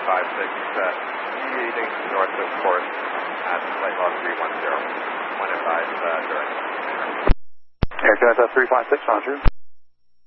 deviating north of course at flight log 310. 1 advise direct. Air QSF 356, roger.